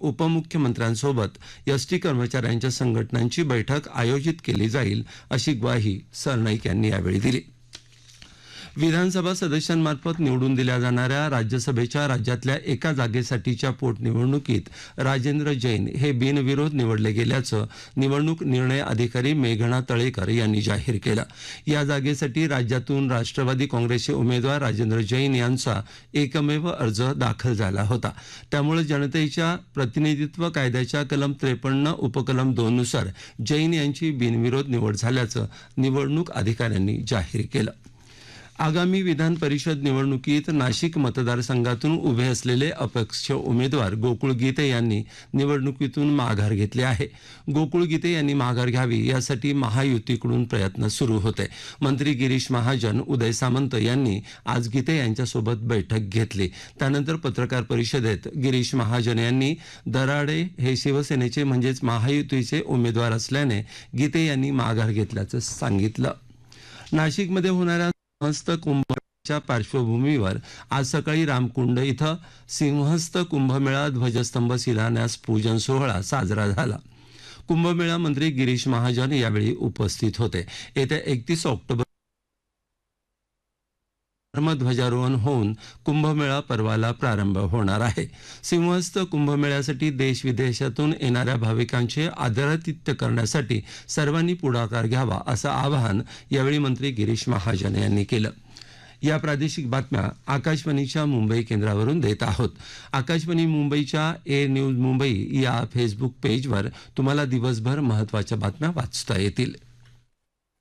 उपमुख्यमंत्र्यांसोबत ST कर्मचाऱ्यांच्या संघटनांची बैठक आयोजित केली जाईल अशी ग्वाही सरनाईक यांनी यावेळी दिली। विधानसभा सदस्यांमार्फत निवडून दिल्या जाणाऱ्या राज्यसभेच्या राज्यातल्या एका जागेसाठीच्या पोटनिवडणुकीत राजेंद्र जैन हे बिनविरोध निवडले गेल्याचं निवडणूक निर्णय अधिकारी मेघना तळेकर यांनी जाहीर केलं। या जागेसाठी राज्यातून राष्ट्रवादी काँग्रेसचे उमेदवार राजेंद्र जैन यांचा एकमेव अर्ज दाखल झाला होता। त्यामुळे जनतेच्या प्रतिनिधित्व कायद्याच्या कलम 53 उपकलम 2 नुसार जैन यांची बिनविरोध निवड झाल्याचं निवडणूक अधिकाऱ्यांनी जाहीर केलं। आगामी विधान परिषद निवडणुकीत नाशिक मतदारसंघातून उभे असलेले अपक्ष उमेदवार गोकुळ गीते यांनी निवडणुकीतून माघार घेतली आहे। गोकुळ गीते यांनी माघार घ्यावी यासाठी महायुतीकडून प्रयत्न सुरू होते। मंत्री गिरीश महाजन, उदय सामंत यांनी आज गीते यांच्यासोबत बैठक घेतली। त्यानंतर पत्रकार परिषदेत गिरीश महाजन यांनी दराडे हे शिवसेनेचे म्हणजेच महायुतीचे उमेदवार असल्याने गीते यांनी माघार घेतल्याचं सांगितलं। नाशिकमध्ये होणाऱ्या सिंहस्थ कुंभमेळ्याच्या पार्श्वभूमीवर आज सकाळी रामकुंड इथं सिंहस्थ कुंभमेळा ध्वजस्तंभ शिलान्यास पूजन सोहळा साजरा झाला। कुंभमेळा मंत्री गिरीश महाजन यावेळी उपस्थित होते। येत्या 31 ऑक्टोबर धर्मध्वजारोहण होऊन कुंभमेळा पर्वाला प्रारंभ होणार आहे। सिंहस्थ कुंभमेळ्यासाठी देश विदेशातून येणाऱ्या भाविकांचे आदरातिथ्य करण्यासाठी सर्वांनी पुढाकार घ्यावा असं आवाहन यावेळी मंत्री गिरीश महाजन यांनी केलं। या प्रादेशिक बातम्या आकाशवाणीच्या मुंबई केंद्रावरून देत आहोत। आकाशवाणी मुंबईच्या ए न्यूज मुंबई या फेसबुक पेजवर तुम्हाला दिवसभर महत्त्वाच्या बातम्या वाचता येतील।